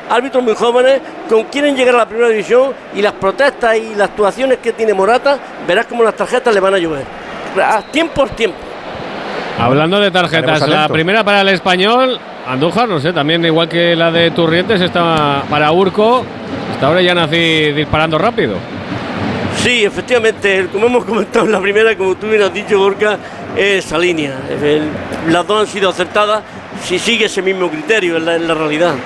árbitros muy jóvenes, quieren llegar a la primera división, y las protestas y las actuaciones que tiene Morata, verás como las tarjetas le van a llover. A tiempo por tiempo. Hablando de tarjetas, la primera para el Español, Andújar, no sé, también igual que la de Turrientes, está para Urco, hasta ahora ya nací disparando rápido. Sí, efectivamente, como hemos comentado en la primera, como tú bien has dicho, Gorka, esa línea. Las dos han sido acertadas, si sigue ese mismo criterio en la realidad.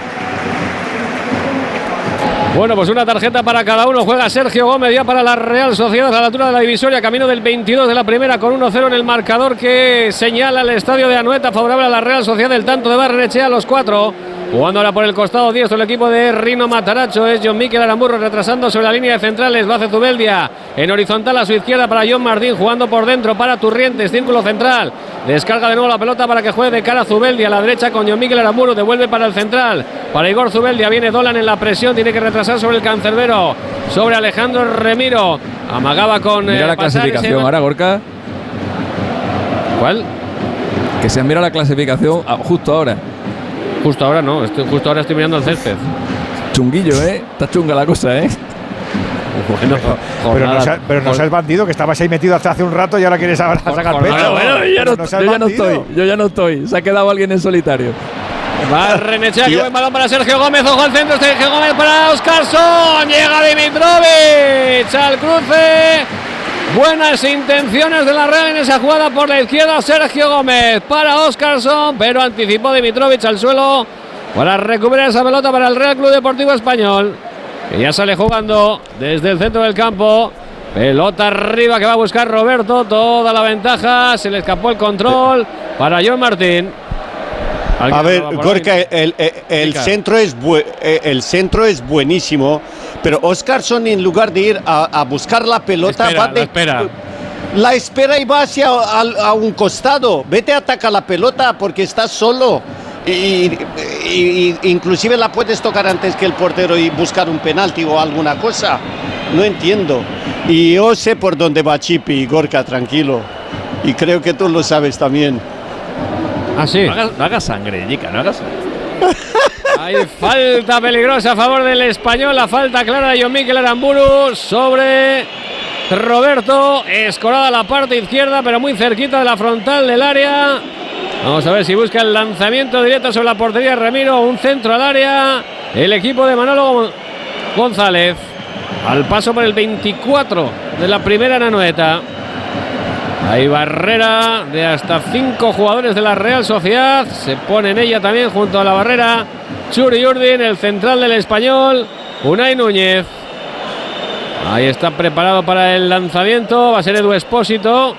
Bueno, pues una tarjeta para cada uno. Juega Sergio Gómez ya para la Real Sociedad a la altura de la divisoria, camino del 22 de la primera, con 1-0 en el marcador que señala el estadio de Anoeta, favorable a la Real Sociedad. El tanto de Barrenechea a los 4. Jugando ahora por el costado diestro el equipo de Rino Mataracho, es John Mikel Aramburro retrasando sobre la línea de centrales, lo hace Zubeldia en horizontal a su izquierda para John Martín, jugando por dentro para Turrientes, círculo central, descarga de nuevo la pelota para que juegue de cara a Zubeldia a la derecha con John Mikel Aramburro, devuelve para el central, para Igor Zubeldia, viene Dolan en la presión, tiene que retrasar sobre el cancerbero, sobre Alejandro Remiro, amagaba con... Mira la clasificación ahora, Gorka. ¿Cuál? Que se mira la clasificación justo ahora. Justo ahora no, justo ahora estoy mirando el césped. Chunguillo, está chunga la cosa, Bueno, pero no seas bandido, que estabas ahí metido hasta hace un rato y ahora quieres ahora sacar pecho. Bueno, yo ya no estoy. Se ha quedado alguien en solitario. Barrenechea, que buen balón para Sergio Gómez, ojo al centro, Sergio Gómez para Óscarson, llega Dimitrovic al cruce. Buenas intenciones de la Real en esa jugada por la izquierda. Sergio Gómez para Óscarson, pero anticipó Dimitrovic al suelo para recuperar esa pelota para el Real Club Deportivo Español, que ya sale jugando desde el centro del campo. Pelota arriba que va a buscar Roberto, toda la ventaja, se le escapó el control para John Martín. A ver, Gorka, el centro es buenísimo, pero Óscarson, en lugar de ir a buscar la pelota, la espera y va hacia a un costado. Vete a atacar la pelota porque estás solo. Y inclusive la puedes tocar antes que el portero y buscar un penalti o alguna cosa. No entiendo. Y yo sé por dónde va Chipi, Gorka, tranquilo. Y creo que tú lo sabes también. Ah, sí. No hagas sangre, Jica, no hagas sangre. Hay falta peligrosa a favor del Español, la falta clara de John Mikel Aramburu sobre Roberto. Escorada la parte izquierda, pero muy cerquita de la frontal del área. Vamos a ver si busca el lanzamiento directo sobre la portería de Remiro, un centro al área. El equipo de Manolo González, al paso por el 24 de la primera en Anoeta. Hay barrera de hasta 5 jugadores de la Real Sociedad. Se pone en ella también junto a la barrera Churi Urdin, el central del Español, Unai Núñez. Ahí está preparado para el lanzamiento. Va a ser Edu Expósito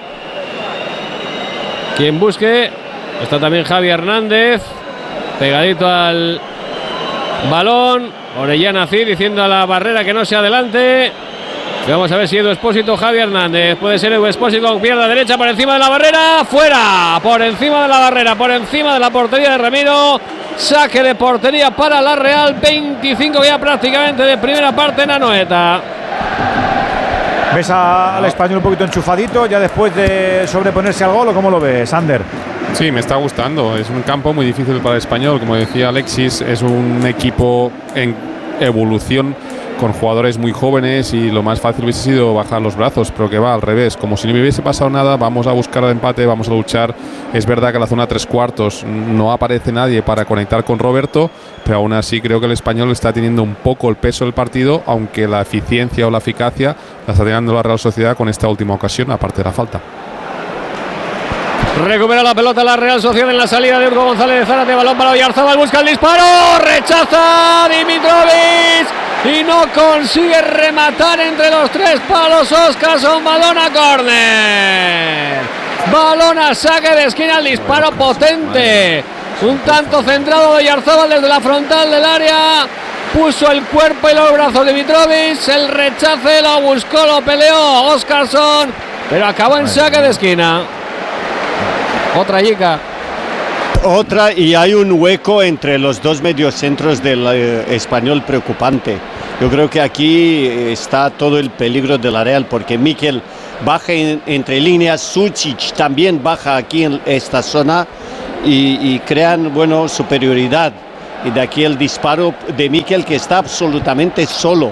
quien busque. Está también Javi Hernández pegadito al balón. Orellana Cid diciendo a la barrera que no se adelante. Vamos a ver si Edu Expósito o Javi Hernández. Puede ser Edu Expósito con pierna derecha por encima de la barrera. ¡Fuera! Por encima de la barrera, por encima de la portería de Remiro. Saque de portería para la Real. 25 ya prácticamente de primera parte en Anoeta. ¿Ves al Español un poquito enchufadito ya después de sobreponerse al gol o cómo lo ves, Ander? Sí, me está gustando. Es un campo muy difícil para el Español. Como decía Alexis, es un equipo en evolución con jugadores muy jóvenes y lo más fácil hubiese sido bajar los brazos, pero que va al revés, como si no me hubiese pasado nada. Vamos a buscar el empate, vamos a luchar. Es verdad que en la zona 3/4 no aparece nadie para conectar con Roberto, pero aún así creo que el Español está teniendo un poco el peso del partido, aunque la eficiencia o la eficacia la está teniendo la Real Sociedad con esta última ocasión, aparte de la falta. Recupera la pelota la Real Sociedad en la salida de Urco González de Zárate. Balón para Oyarzabal, busca el disparo, rechaza Dimitrovic y no consigue rematar entre los 3 palos. Óscarson, balón a córner, balón a saque de esquina, el disparo potente, un tanto centrado de Oyarzabal desde la frontal del área. Puso el cuerpo y los brazos de Dimitrovic, el rechace lo buscó, lo peleó Óscarson, pero acabó en saque de esquina. Otra Jica. Otra, y hay un hueco entre los dos mediocentros del Español preocupante. Yo creo que aquí está todo el peligro de la Real, porque Mikel baja entre líneas, Sučić también baja aquí en esta zona y crean, bueno, superioridad Y de aquí el disparo de Mikel, que está absolutamente solo.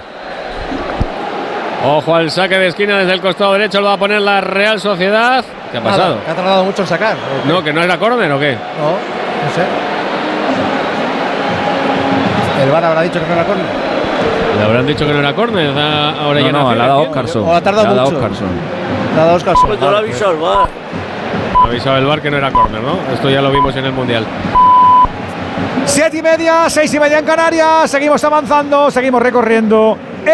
Ojo al saque de esquina desde el costado derecho, lo va a poner la Real Sociedad. ¿Qué ha pasado? ¿Ha tardado mucho en sacar? No, que no era córner o qué. No sé. ¿El VAR habrá dicho que no era córner? Le habrán dicho que no era córner. Ahora ya no, le ha dado Oscarson. O ha tardado mucho. Le ha dado Oscarson. Pues te lo ha avisado el VAR. Ha avisado el VAR que no era córner, ¿no? Esto ya lo vimos en el Mundial. 7:30, 6:30 en Canarias. Seguimos avanzando, seguimos recorriendo.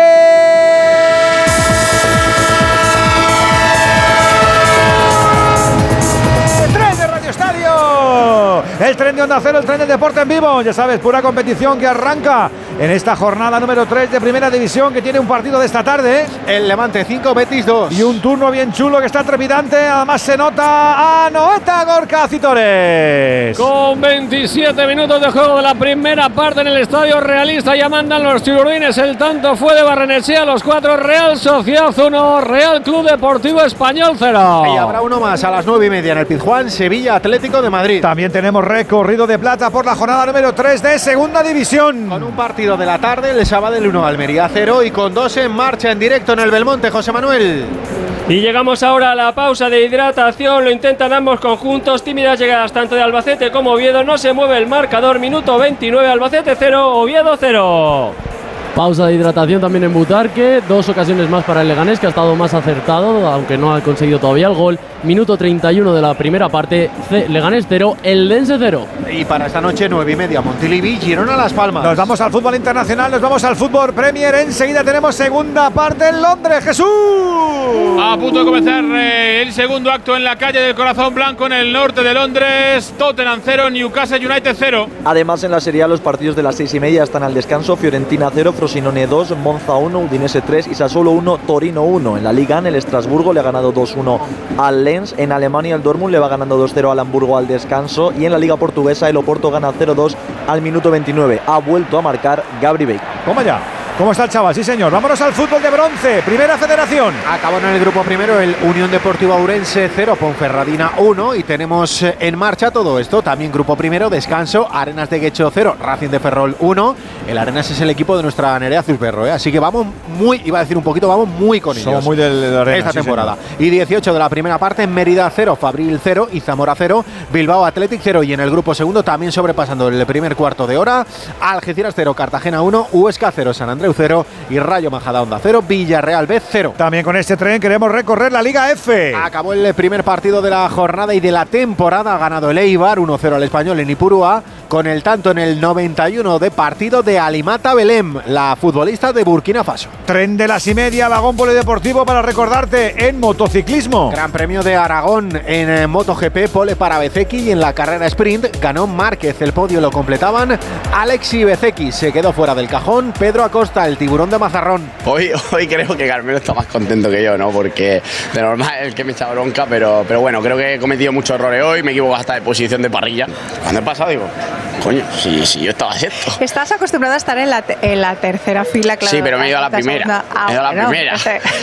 ¡Tren de Radio Estadio! El tren de Onda Cero, el tren del deporte en vivo. Ya sabes, pura competición que arranca en esta jornada número 3 de Primera División, que tiene un partido de esta tarde. El Levante 5, Betis 2. Y un turno bien chulo que está trepidante. Además se nota a Noeta Gorka Citores. Con 27 minutos de juego de la primera parte en el Estadio Realista, ya mandan los chilurdines. El tanto fue de Barrenechea, los 4, Real Sociedad 1, Real Club Deportivo Español 0. Y habrá uno más a las 9:30 en el Pizjuán, Sevilla Atlético de Madrid. También tenemos recorrido de plata por la jornada número 3 de Segunda División. Con un partido de la tarde, el sábado el 1, Almería 0, y con 2 en marcha en directo en el Belmonte, José Manuel. Y llegamos ahora a la pausa de hidratación, lo intentan ambos conjuntos, tímidas llegadas tanto de Albacete como Oviedo, no se mueve el marcador, minuto 29, Albacete 0, Oviedo 0. Pausa de hidratación también en Butarque, 2 ocasiones más para el Leganés, que ha estado más acertado, aunque no ha conseguido todavía el gol. Minuto 31 de la primera parte, Leganés 0, Eldense 0. Y para esta noche 9:30, Montilivi, Girona Las Palmas. Nos vamos al fútbol internacional, nos vamos al fútbol Premier. Enseguida tenemos segunda parte en Londres. ¡Jesús! A punto de comenzar el segundo acto en la calle del Corazón Blanco en el norte de Londres. Tottenham 0, Newcastle United 0. Además, en la Serie A los partidos de las 6:30 están al descanso. Fiorentina 0, Frosinone 2, Monza 1, Udinese 3 y Sassuolo 1, Torino 1. En la Liga, en el Estrasburgo le ha ganado 2-1 al Lens. En Alemania, el Dortmund le va ganando 2-0 al Hamburgo al descanso. Y en la Liga Portuguesa, el Oporto gana 0-2 al minuto 29. Ha vuelto a marcar Gabri Bey. Toma ya. ¿Cómo está el chaval? Sí, señor. Vámonos al fútbol de bronce. Primera Federación. Acabó en el grupo primero el Unión Deportiva Ourense 0, Ponferradina 1. Y tenemos en marcha todo esto. También grupo primero, descanso, Arenas de Guecho 0, Racing de Ferrol 1. El Arenas es el equipo de nuestra Nerea Azulperro, ¿eh? Así que vamos muy, iba a decir un poquito, vamos muy con ellos. Somos muy del Arenas esta temporada. Señor. Y 18 de la primera parte, Mérida 0, Fabril 0 y Zamora 0, Bilbao Athletic 0. Y en el grupo segundo, también sobrepasando el primer cuarto de hora, Algeciras 0, Cartagena 1, Huesca 0, San Andreu 0 y Rayo Majadahonda 0, Villarreal B 0. También con este tren queremos recorrer la Liga F. Acabó el primer partido de la jornada y de la temporada. Ha ganado el Eibar 1-0 al Español en Ipurúa, con el tanto en el 91 de partido de Alimata Belém, la futbolista de Burkina Faso. Tren de las 6:30, vagón polideportivo para recordarte en motociclismo. Gran Premio de Aragón en MotoGP, pole para Bezzecchi, y en la carrera sprint ganó Márquez. El podio lo completaban Alexi Bezzecchi, se quedó fuera del cajón Pedro Acosta, el tiburón de Mazarrón. Hoy creo que Carmelo está más contento que yo, ¿no? Porque de normal es el que me echa bronca, pero bueno, creo que he cometido muchos errores hoy, me equivoco hasta de posición de parrilla. Cuando he pasado digo, coño, si yo estaba esto. Estás acostumbrado a estar en la tercera fila, claro. Sí, pero me he ido a la primera. He ido a la primera.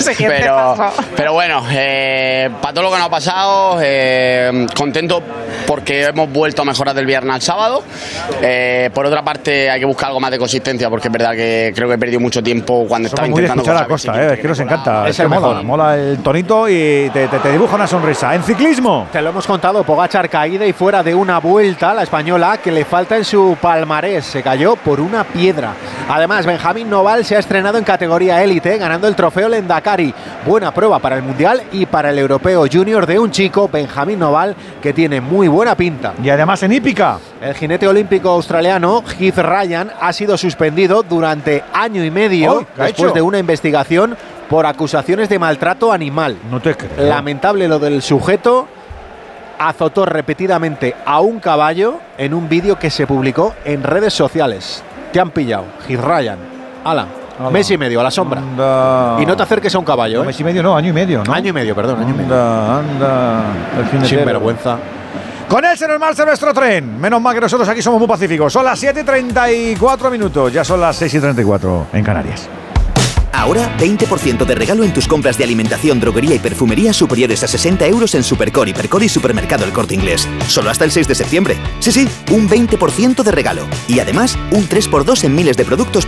Pero bueno, para todo lo que nos ha pasado, contento porque hemos vuelto a mejorar del viernes al sábado. Por otra parte, hay que buscar algo más de consistencia, porque es verdad que creo que he perdido mucho tiempo cuando estaba intentando escuchar a Costa, es que nos encanta. Es el mejor. Mola el tonito y te dibuja una sonrisa. En ciclismo. Te lo hemos contado, Pogačar caída y fuera de una vuelta, la española, que le falta en su palmarés. Se cayó por una piedra. Además, Benjamín Noval se ha estrenado en categoría élite, ganando el trofeo Lendakari. Buena prueba para el Mundial y para el Europeo Junior de un chico, Benjamín Noval, que tiene muy buena pinta. Y además en hípica. El jinete olímpico australiano, Heath Ryan, ha sido suspendido durante año y medio después de una investigación por acusaciones de maltrato animal. No te creo. Lamentable lo del sujeto. Azotó repetidamente a un caballo en un vídeo que se publicó en redes sociales. Te han pillado, Heath Ryan. Ala. Mes y medio a la sombra. Anda. Y no te acerques a un caballo. No, mes y medio no, año y medio, ¿no? Año y medio, perdón. Anda. Sin vergüenza. Con él se nos marcha nuestro tren. Menos mal que nosotros aquí somos muy pacíficos. Son las 7:34 minutos. Ya son las 6:34 en Canarias. Ahora 20% de regalo en tus compras de alimentación, droguería y perfumería superiores a 60 euros en Supercor, Hipercor y Supermercado El Corte Inglés. Solo hasta el 6 de septiembre. Sí, un 20% de regalo. Y además, un 3x2 en miles de productos para